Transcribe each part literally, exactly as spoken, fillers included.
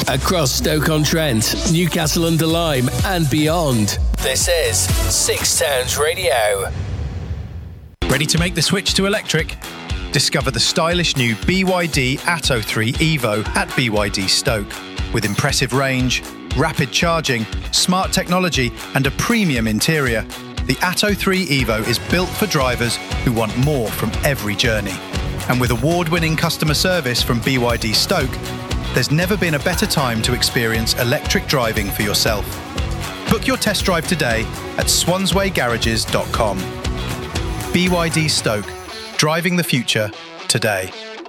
across Stoke-on-Trent, Newcastle-under-Lyme and beyond. This is Six Towns Radio. Ready to make the switch to electric? Discover the stylish new B Y D Atto three Evo at B Y D Stoke. With impressive range, rapid charging, smart technology and a premium interior, the Atto three Evo is built for drivers who want more from every journey. And with award-winning customer service from B Y D Stoke, there's never been a better time to experience electric driving for yourself. Book your test drive today at swansway garages dot com. B Y D Stoke, driving the future today.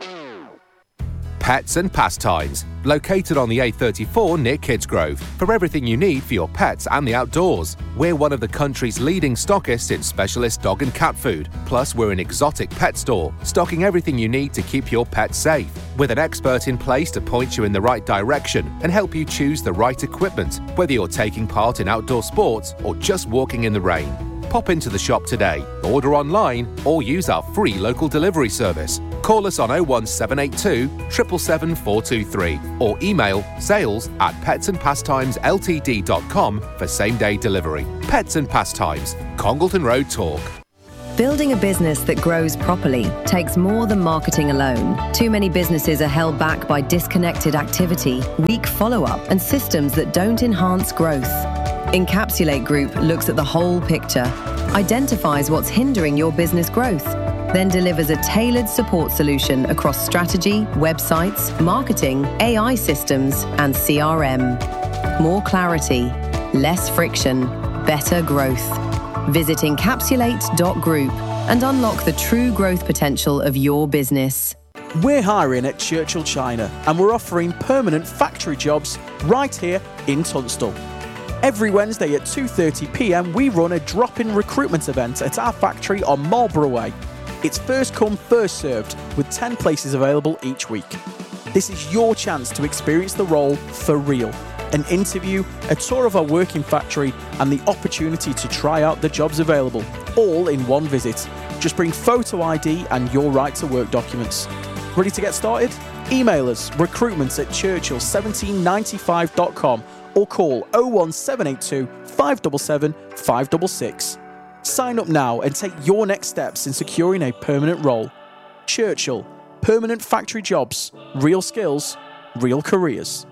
Pets and Pastimes, located on the A thirty-four near Kidsgrove, for everything you need for your pets and the outdoors. We're one of the country's leading stockists in specialist dog and cat food. Plus, we're an exotic pet store, stocking everything you need to keep your pet safe. With an expert in place to point you in the right direction and help you choose the right equipment, whether you're taking part in outdoor sports or just walking in the rain. Pop into the shop today, order online or use our free local delivery service. Call us on oh one seven eight two, seven seven seven, four two three or email sales at pets and pastimes l t d dot com for same-day delivery. Pets and Pastimes, Congleton Road Talk. Building a business that grows properly takes more than marketing alone. Too many businesses are held back by disconnected activity, weak follow-up, and systems that don't enhance growth. Encapsulate Group looks at the whole picture, identifies what's hindering your business growth, then delivers a tailored support solution across strategy, websites, marketing, A I systems, and C R M. More clarity, less friction, better growth. Visit encapsulate dot group and unlock the true growth potential of your business. We're hiring at Churchill China and we're offering permanent factory jobs right here in Tunstall. Every Wednesday at two thirty p m we run a drop-in recruitment event at our factory on Marlborough Way. It's first come, first served, with ten places available each week. This is your chance to experience the role for real. An interview, a tour of our working factory, and the opportunity to try out the jobs available, all in one visit. Just bring photo I D and your right to work documents. Ready to get started? Email us recruitment at churchill seventeen ninety-five dot com or call oh one seven eight two, five seven seven, five six six. Sign up now and take your next steps in securing a permanent role. Churchill, permanent factory jobs, real skills, real careers.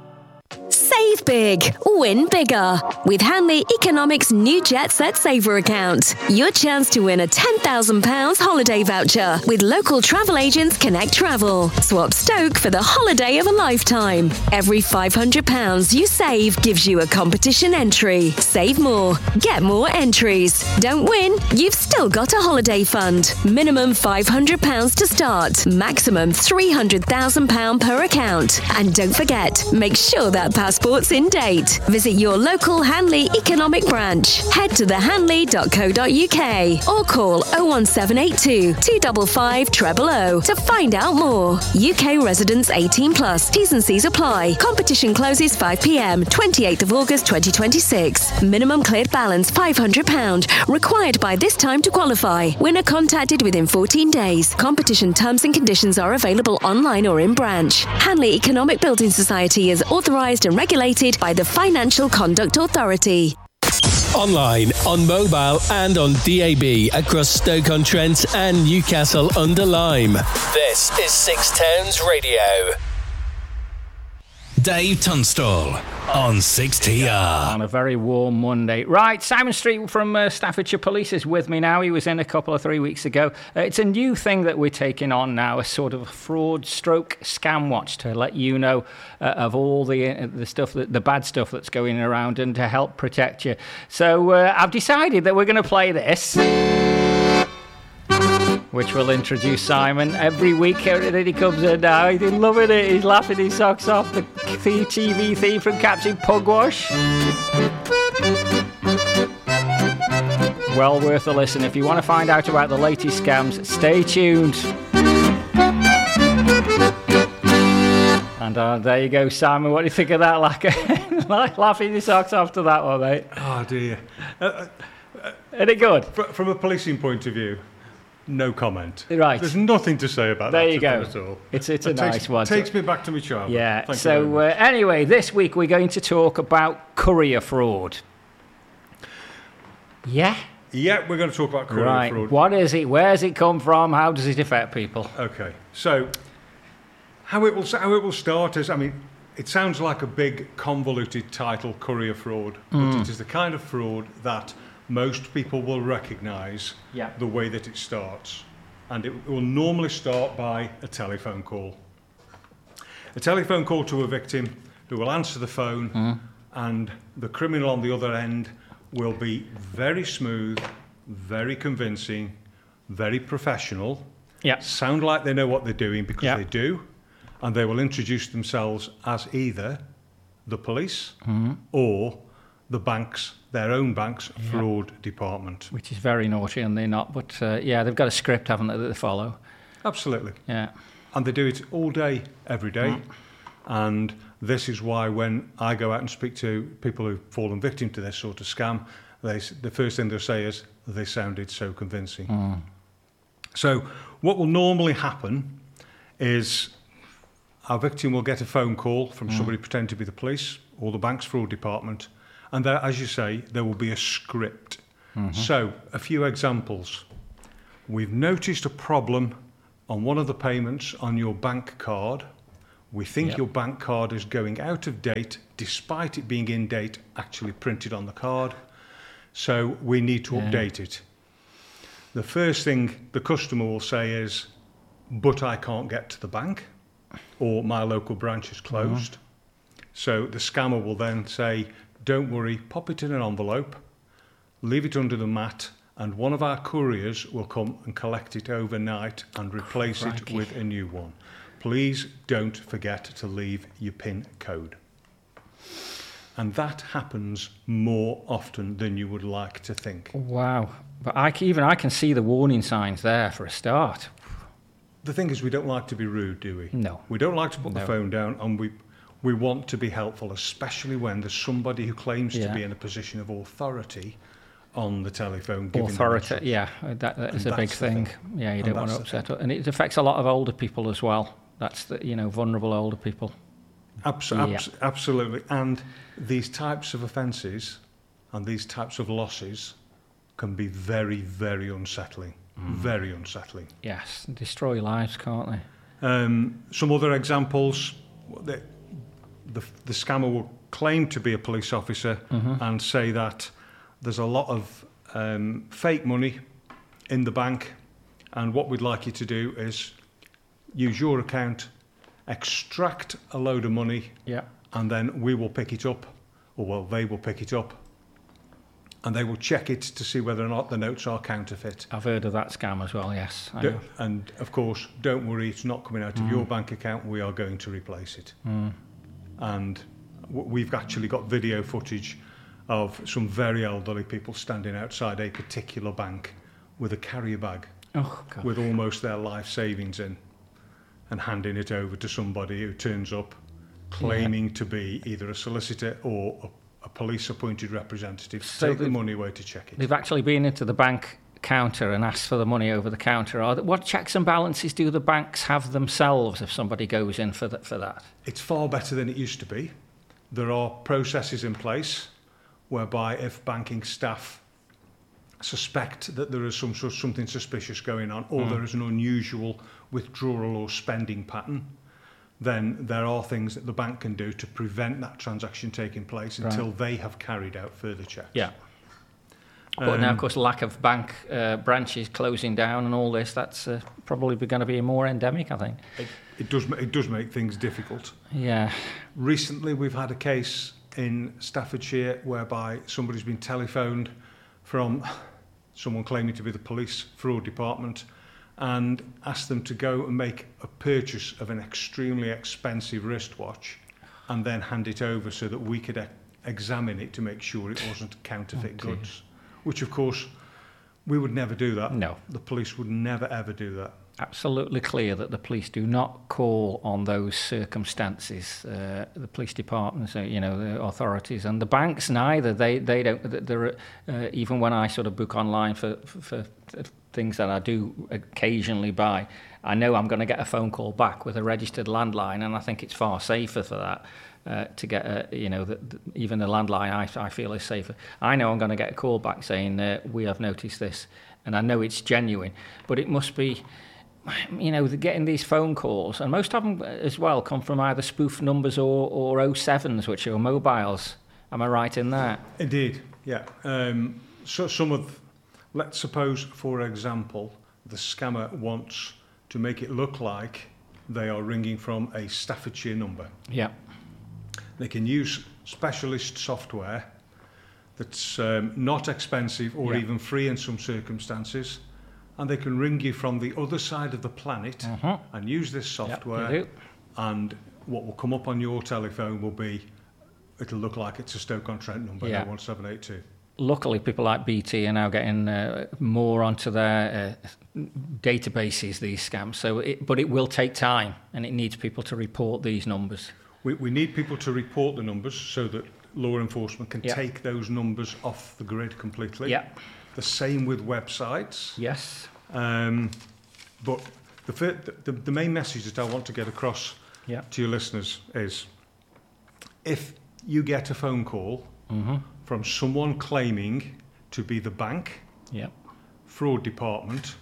Save big, win bigger. With Hanley Economics' new Jet Set Saver account. Your chance to win a ten thousand pounds holiday voucher with local travel agents Connect Travel. Swap Stoke for the holiday of a lifetime. Every five hundred pounds you save gives you a competition entry. Save more, get more entries. Don't win, you've still got a holiday fund. Minimum five hundred pounds to start. Maximum three hundred thousand pounds per account. And don't forget, make sure that passport's in date. Visit your local Hanley Economic branch. Head to the hanley dot co dot u k or call oh one seven eight two, two five five, zero zero zero to find out more. U K residents eighteen plus. T's and C's apply. Competition closes five p m, twenty-eighth of August twenty twenty-six. Minimum cleared balance five hundred pounds. Required by this time to qualify. Winner contacted within fourteen days. Competition terms and conditions are available online or in branch. Hanley Economic Building Society is authorised and regulated by the Financial Conduct Authority. Online, on mobile and on D A B across Stoke-on-Trent and Newcastle-under-Lyme. This is Six Towns Radio. Dave Tunstall on six T R. On a very warm Monday. Right, Simon Street from uh, Staffordshire Police is with me now. He was in a couple of three weeks ago. Uh, it's a new thing that we're taking on now, a sort of fraud stroke scam watch to let you know uh, of all the uh, the stuff, that, the bad stuff that's going around and to help protect you. So uh, I've decided that we're going to play this, which will introduce Simon every week. He comes in now. He's loving it. He's laughing his socks off. The T V theme from Captain Pugwash. Well worth a listen. If you want to find out about the latest scams, stay tuned. And uh, there you go, Simon. What do you think of that? Like, laughing your socks off to that one, mate. Oh, dear. Uh, Isn't it good? From a policing point of view, no comment. Right. There's nothing to say about there that you go. at all. It's, it's a it nice takes, one. takes me back to my childhood. Yeah. Thank so uh, anyway, this week we're going to talk about courier fraud. Yeah? Yeah, we're going to talk about courier right. fraud. What is it? Where does it come from? How does it affect people? Okay. So how it will how it will start is, I mean, it sounds like a big convoluted title, courier fraud, but Mm. it is the kind of fraud that most people will recognise Yeah. the way that it starts. And it will normally start by a telephone call. A telephone call to a victim who will answer the phone, Mm. and the criminal on the other end will be very smooth, very convincing, very professional, Yeah. sound like they know what they're doing because Yeah. they do, and they will introduce themselves as either the police Mhm. or the bank's, their own bank's Yeah. fraud department. Which is very naughty, and they're not. But uh, yeah, they've got a script, haven't they, that they follow? Absolutely. Yeah. And they do it all day, every day. Mm. And this is why when I go out and speak to people who've fallen victim to this sort of scam, they, s- the first thing they'll say is, they sounded so convincing. Mm. So what will normally happen is our victim will get a phone call from Mm. somebody pretending to be the police or the bank's fraud department. And there, as you say, there will be a script. Mhm. So a few examples. We've noticed a problem on one of the payments on your bank card. We think Yep. your bank card is going out of date, despite it being in date, actually printed on the card. So we need to Yeah. update it. The first thing the customer will say is, but I can't get to the bank, or my local branch is closed. So the scammer will then say, don't worry, pop it in an envelope, leave it under the mat, and one of our couriers will come and collect it overnight and replace Crikey. it with a new one. Please don't forget to leave your PIN code. And that happens more often than you would like to think. Wow. But I, c- even I can see the warning signs there for a start. The thing is, we don't like to be rude, do we? No. We don't like to put No. the phone down, and we we want to be helpful, especially when there's somebody who claims Yeah. to be in a position of authority on the telephone. giving them Authority, instructions. yeah, that, that is And a big that's the thing. thing. Yeah, you And don't want to that's the upset. And it affects a lot of older people as well. That's the, you know, vulnerable older people. Abs- Yeah. abs- absolutely. And these types of offences and these types of losses can be very, very unsettling. Mm. Very unsettling. Yes, destroy lives, can't they? Um, some other examples, the, the, the scammer will claim to be a police officer Mhm. and say that there's a lot of um, fake money in the bank, and what we'd like you to do is use your account, extract a load of money, Yeah. and then we will pick it up, or well, they will pick it up, and they will check it to see whether or not the notes are counterfeit. I've heard of that scam as well, yes. I Do- know. and of course, don't worry, it's not coming out of Mm. your bank account. We are going to replace it. Mm. And w- we've actually got video footage of some very elderly people standing outside a particular bank with a carrier bag Oh, God. with almost their life savings in, and handing it over to somebody who turns up claiming to be either a solicitor or a, a police appointed representative. So Take the they've- money away to check it. They've actually been into the bank counter and asked for the money over the counter. Are th- what checks and balances do the banks have themselves if somebody goes in for, th- for that? It's far better than it used to be. There are processes in place whereby if banking staff suspect that there is some sort of something suspicious going on, or Mm. there is an unusual withdrawal or spending pattern, then there are things that the bank can do to prevent that transaction taking place Right. until they have carried out further checks. Yeah. But now, Um, of course, lack of bank uh, branches closing down and all this, that's uh, probably going to be more endemic, I think. It, it does ma- it does make things difficult. Yeah. Recently, we've had a case in Staffordshire whereby somebody's been telephoned from someone claiming to be the police fraud department and asked them to go and make a purchase of an extremely expensive wristwatch and then hand it over so that we could e- examine it to make sure it wasn't counterfeit Oh, dear. goods, which of course we would never do that. No. The police would never ever do that. Absolutely clear that the police do not call on those circumstances. Uh, the police departments, uh, you know, the authorities, and the banks neither. They they don't. They're uh, even when I sort of book online for for, for things that I do occasionally buy, I know I'm going to get a phone call back with a registered landline, and I think it's far safer for that. Uh, to get a, you know, the, the, even the landline I, I feel is safer. I know I'm going to get a call back saying, uh, we have noticed this, and I know it's genuine, but it must be, you know, getting these phone calls, and most of them as well come from either spoof numbers or, or oh sevens, which are mobiles. Am I right in that? Indeed, yeah. Um, so some of, let's suppose, for example, the scammer wants to make it look like they are ringing from a Staffordshire number. Yeah. They can use specialist software that's um, not expensive or yeah. even free in some circumstances, and they can ring you from the other side of the planet uh-huh. and use this software, yep, and what will come up on your telephone will be, it'll look like it's a Stoke-on-Trent number, yeah. oh one seven eight two. Luckily, people like B T are now getting uh, more onto their uh, databases, these scams. So, it, but it will take time, and it needs people to report these numbers. We, we need people to report the numbers so that law enforcement can yep. take those numbers off the grid completely. Yeah. The same with websites. Yes. Um, but the, the the main message that I want to get across yep. to your listeners is, if you get a phone call mm-hmm. from someone claiming to be the bank, yep. fraud department,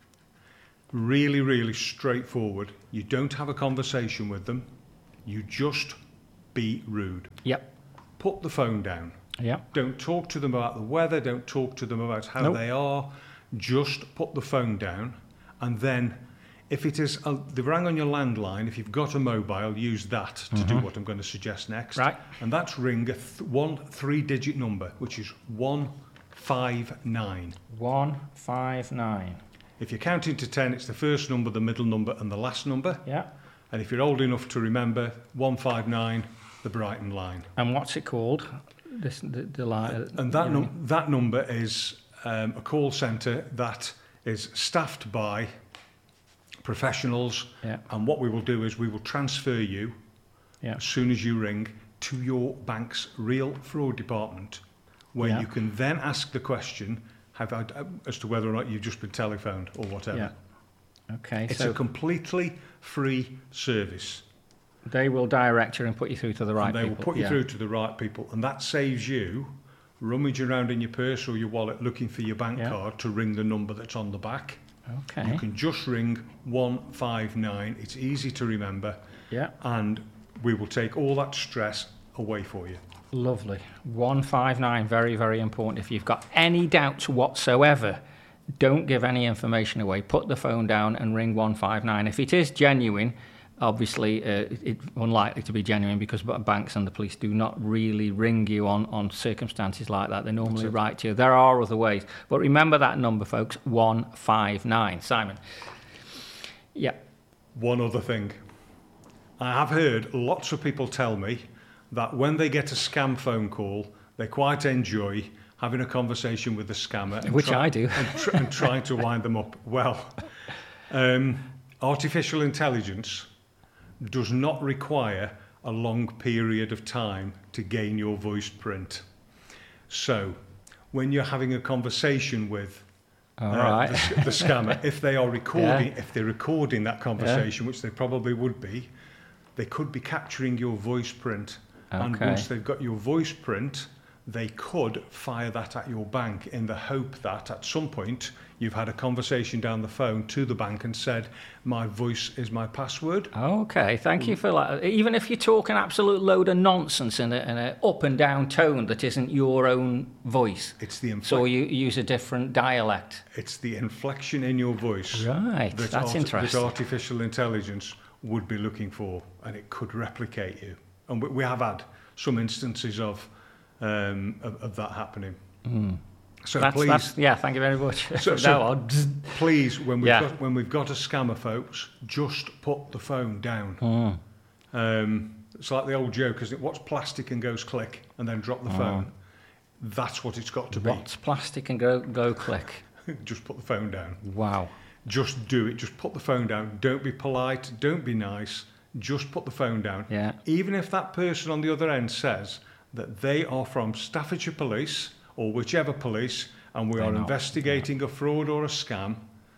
really, really straightforward. You don't have a conversation with them. You just be rude. Yep. Put the phone down. Yep. Don't talk to them about the weather. Don't talk to them about how nope. they are. Just put the phone down. And then, if it is, uh, they've rang on your landline, if you've got a mobile, use that to mm-hmm. do what I'm going to suggest next. Right. And that's ring a th- one three-digit number, which is one five nine. one five nine. If you're counting to ten, it's the first number, the middle number, and the last number. Yeah. And if you're old enough to remember, one five nine, the Brighton line. And what's it called? This, the, the line. And that num- that number is um, a call centre that is staffed by professionals. Yeah. And what we will do is we will transfer you, yeah. as soon as you ring, to your bank's real fraud department, where yeah. you can then ask the question have I, as to whether or not you've just been telephoned or whatever. Yeah. Okay. It's so a completely free service. They will direct you and put you through to the right and they people. will put you yeah. through to the right people, and that saves you rummage around in your purse or your wallet looking for your bank yeah. card to ring the number that's on the back. Okay. You can just ring one five nine. It's easy to remember. Yeah. And we will take all that stress away for you. Lovely. one five nine, very, very important. If you've got any doubts whatsoever, don't give any information away. Put the phone down and ring one five nine. If it is genuine, obviously uh, it's unlikely to be genuine because banks and the police do not really ring you on, on circumstances like that. They normally write to you. There are other ways. But remember that number, folks, one five nine. Simon. Yeah. One other thing. I have heard lots of people tell me that when they get a scam phone call, they quite enjoy having a conversation with the scammer. Which try, I do. and, tr- and trying to wind them up. Well, um, artificial intelligence does not require a long period of time to gain your voice print. So, when you're having a conversation with All uh, right. the, the scammer, if they are recording, Yeah. if they're recording that conversation, which they probably would be, they could be capturing your voice print. And Okay. once they've got your voice print, they could fire that at your bank in the hope that at some point you've had a conversation down the phone to the bank and said, my voice is my password. Okay, thank you for that. Even if you talk an absolute load of nonsense in an in a up and down tone that isn't your own voice. It's the infle- So you use a different dialect. It's the inflection in your voice. Right, that that's art- interesting. That artificial intelligence would be looking for, and it could replicate you. And we, we have had some instances of um, of, of that happening. Mm. So that's, please, that's, yeah, thank you very much. So, Now so on. please, when we've Yeah. got when we've got a scammer, folks, just put the phone down. Mm. Um, it's like the old joke, isn't it? What's plastic and goes click, and then drop the Mm. phone. That's what it's got to be. What's plastic and go go click? Just put the phone down. Wow. Just do it. Just put the phone down. Don't be polite. Don't be nice. Just put the phone down. Yeah. Even if that person on the other end says that they are from Staffordshire Police or whichever police and we They're are not, investigating a fraud or a scam,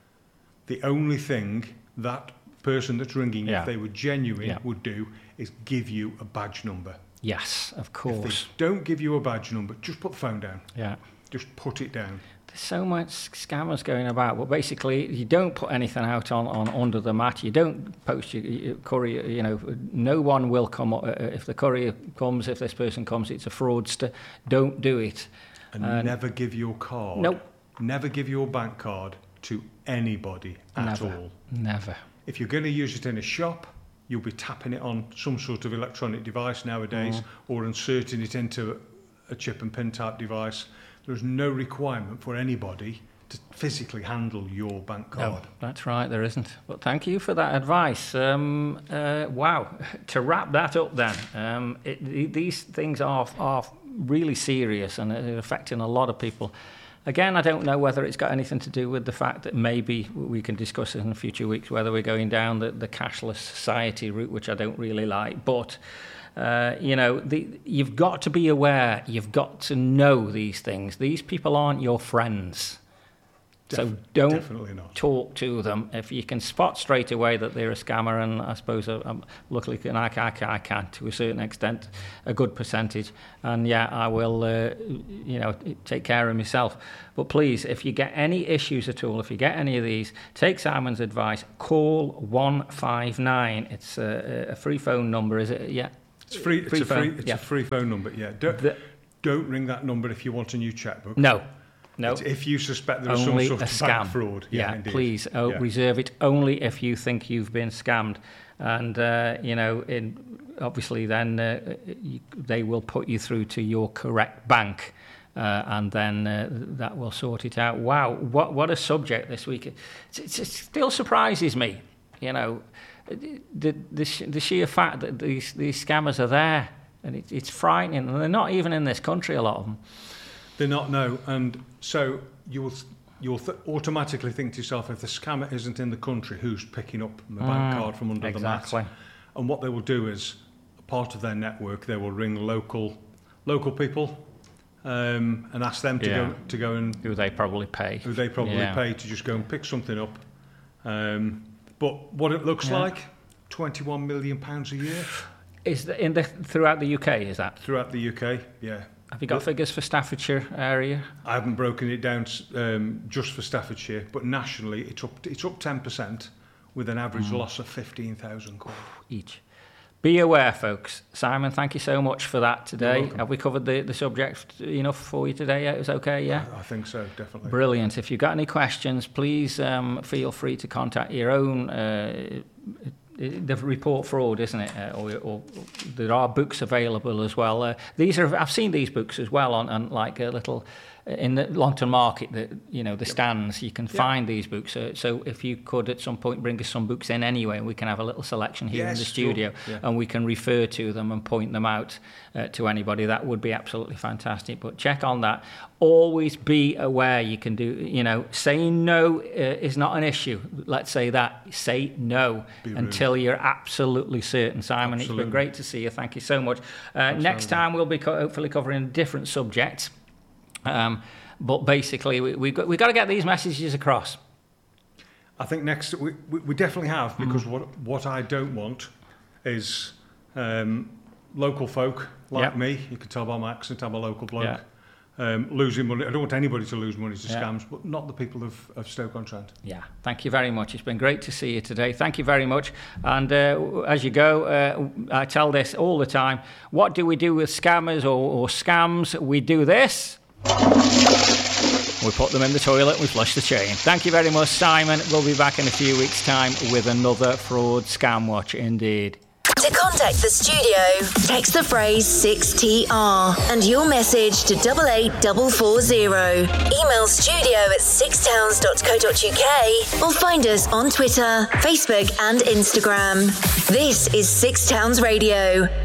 the only thing that person that's ringing, Yeah. if they were genuine, Yeah. would do is give you a badge number. Yes, of If course. they don't give you a badge number, just put the phone down. Yeah. Just put it down. There's so much scammers going about, but basically you don't put anything out on, on under the mat. You don't post your, your courier. You know, no one will come. Uh, if the courier comes, if this person comes, it's a fraudster. Don't do it. And Uh, never give your card. Nope. Never give your bank card to anybody at Never. all. Never. If you're going to use it in a shop, you'll be tapping it on some sort of electronic device nowadays, Mm. or inserting it into a chip and pin type device. There's no requirement for anybody to physically handle your bank card. No, that's right, there isn't. But thank you for that advice. Um, uh, wow. To wrap that up then, um, it, th- these things are, are really serious and they're affecting a lot of people. Again, I don't know whether it's got anything to do with the fact that maybe we can discuss in future weeks whether we're going down the, the cashless society route, which I don't really like. But, uh, you know, the, you've got to be aware. You've got to know these things. These people aren't your friends. So Def- don't definitely not. talk to them. If you can spot straight away that they're a scammer, and I suppose um, luckily can, I, I, I can to a certain extent, a good percentage, and yeah, I will, uh, you know, take care of myself. But please, if you get any issues at all, if you get any of these, take Simon's advice. Call one five nine. It's a, a free phone number, is it? Yeah. It's free. Free it's a phone, free. It's yeah. a free phone number. Yeah. Don't, The- don't ring that number if you want a new checkbook. No. No. It's if you suspect there is some Only sort a of scam. bank fraud. Yeah, Yeah, indeed. please oh, Yeah. reserve it only if you think you've been scammed, and uh, you know, in obviously then uh, you, they will put you through to your correct bank, uh, and then uh, that will sort it out. Wow, what what a subject this week! It, it, it still surprises me, you know, the the, sh- the sheer fact that these these scammers are there, and it, it's frightening. And they're not even in this country, a lot of them. They're not, no. And so you'll you'll th- automatically think to yourself, if the scammer isn't in the country, who's picking up my bank Mm, card from under exactly. the mat? And what they will do is, part of their network, they will ring local local people um, and ask them to Yeah. go to go and Who they probably pay. who they probably Yeah. pay to just go and pick something up. Um, but what it looks Yeah. like, twenty-one million pounds a year Is the, in the throughout the U K? Is that? throughout the U K. Yeah. Have you got But- figures for Staffordshire area? I haven't broken it down um, just for Staffordshire, but nationally it's up it's up ten percent with an average Mm. loss of fifteen thousand quid. Each. Be aware, folks. Simon, thank you so much for that today. welcome. Have we covered the, the subject enough for you today? Yeah, it was okay, yeah? I, I think so, definitely. Brilliant. If you've got any questions, please um, feel free to contact your own... Uh, the report fraud, isn't it? Uh, or, or there are books available as well. Uh, these are I've seen these books as well on, on like a little in the Longton Market. The you know the stands you can find these books. Uh, so if you could at some point bring us some books in anyway, we can have a little selection here Yes, in the sure. studio, Yeah. and we can refer to them and point them out uh, to anybody. That would be absolutely fantastic. But check on that. Always be aware. You can do you know saying no uh, is not an issue. Let's say that. Say no Be rude. until you're absolutely certain. Simon, it's Absolutely. been great to see you. Thank you so much. Uh, next time we'll be co- hopefully covering a different subject. Um, but basically, we, we've got we've got to get these messages across. I think next we, we, we definitely have, because Mm. what what I don't want is um, local folk like Yep. me. You can tell by my accent I'm a local bloke. Yeah. Um, losing money. I don't want anybody to lose money to Yeah. scams, but not the people of, of Stoke-on-Trent. Yeah, thank you very much. It's been great to see you today. Thank you very much. And uh, as you go, uh, I tell this all the time. What do we do with scammers or, or scams? We do this. We put them in the toilet, we flush the chain. Thank you very much, Simon. We'll be back in a few weeks' time with another fraud scam watch indeed. To contact the studio, text the phrase six T R and your message to double eight four four zero. Email studio at six towns dot co dot uk or find us on Twitter, Facebook and Instagram. This is Six Towns Radio.